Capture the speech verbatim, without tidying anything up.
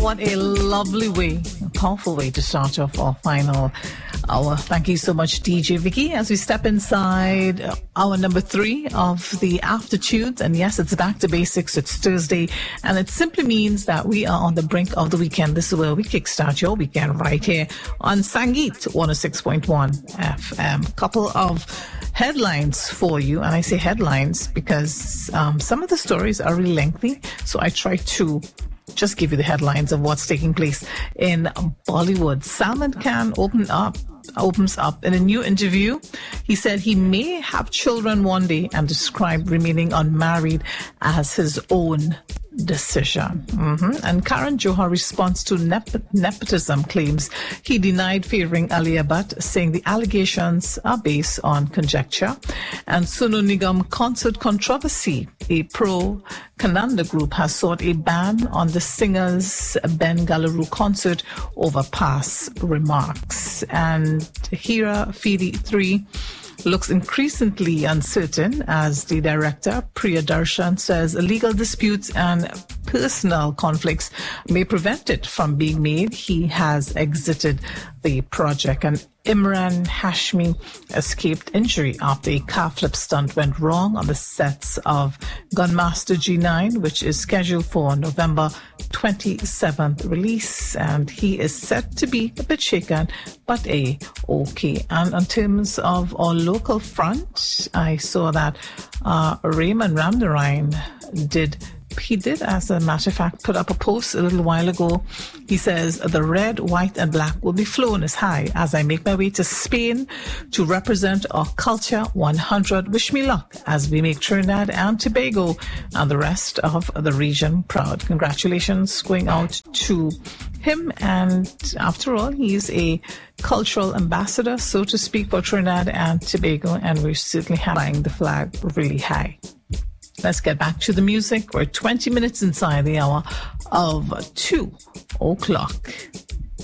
What a lovely way, a powerful way to start off our final hour. Thank you so much, D J Vicky, as we step inside hour number three of the Aftertunes. And yes, it's back to basics. It's Thursday, and it simply means that we are on the brink of the weekend. This is where we kickstart your weekend right here on Sangeet one oh six point one F M. Couple of headlines for you, and I say headlines because um, some of the stories are really lengthy, so I try to just give you the headlines of what's taking place in Bollywood. Salman Khan opened up opens up in a new interview. He said he may have children one day and described remaining unmarried as his own decision. Mm-hmm. And Karan Johar responds to nep- nepotism claims. He denied favoring Alia Bhatt, saying the allegations are based on conjecture. And Sonu Nigam concert controversy. A pro-Kananda group has sought a ban on the singer's Bengaluru concert over past remarks. And Hera Fidi three looks increasingly uncertain as the director, Priya Darshan, says legal disputes and personal conflicts may prevent it from being made. He has exited the project. And Imran Hashmi escaped injury after a car flip stunt went wrong on the sets of Gunmaster G nine, which is scheduled for November twenty-seventh release. And he is set to be a bit shaken, but a okay. And in terms of our local front, I saw that uh, Raymond Ramnarine did He did, as a matter of fact, put up a post a little while ago. He says, the red, white and black will be flown as high as I make my way to Spain to represent our Culture one hundred. Wish me luck as we make Trinidad and Tobago and the rest of the region proud. Congratulations going out to him. And after all, he's a cultural ambassador, so to speak, for Trinidad and Tobago. And we're certainly flying the flag really high. Let's get back to the music. We're twenty minutes inside the hour of two o'clock.